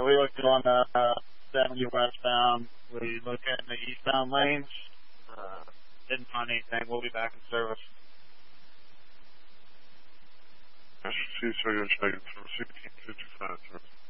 we looked on 70 westbound. We looked in the eastbound lanes. Didn't find anything. We'll be back in service. I should see, so you're checking for 1655, sir.